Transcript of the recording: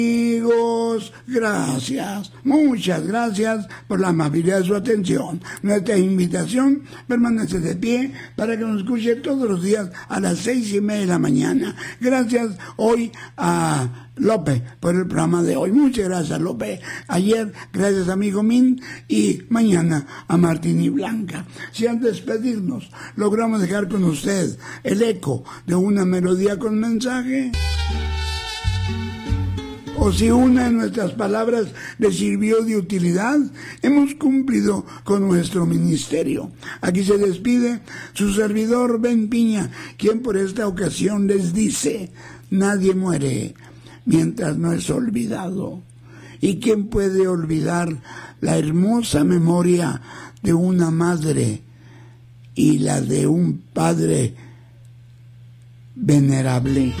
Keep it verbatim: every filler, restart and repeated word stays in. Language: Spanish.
Amigos, gracias, muchas gracias por la amabilidad de su atención. Nuestra invitación permanece de pie para que nos escuche todos los días a las seis y media de la mañana. Gracias hoy a López por el programa de hoy. Muchas gracias, López. Ayer, gracias amigo Min, y mañana a Martín y Blanca. Si antes de despedirnos logramos dejar con usted el eco de una melodía con mensaje, o si una de nuestras palabras le sirvió de utilidad, hemos cumplido con nuestro ministerio. Aquí se despide su servidor Ben Piña, quien por esta ocasión les dice: nadie muere mientras no es olvidado. ¿Y quién puede olvidar la hermosa memoria de una madre y la de un padre venerable?